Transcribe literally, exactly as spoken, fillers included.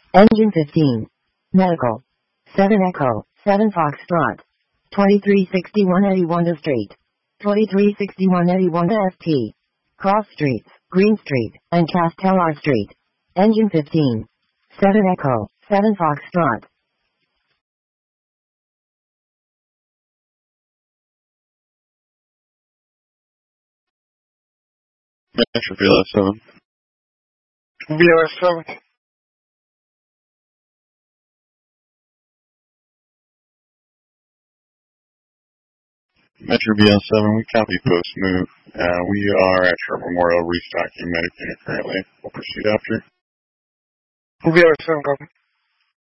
Engine fifteen. Medical. seven Echo, seven Foxtrot. twenty-three sixty-one Eddy Street. twenty-three sixty-one Eddy S T. Cross Streets, Green Street, and Castellar Street. Engine fifteen. seven Echo, seven Foxtrot. Metro V L S seven. V L S seven. Metro V L seven, we copy post move. Uh, we are at Sharp Memorial restocking medic unit currently. We'll proceed after. V L S seven, copy.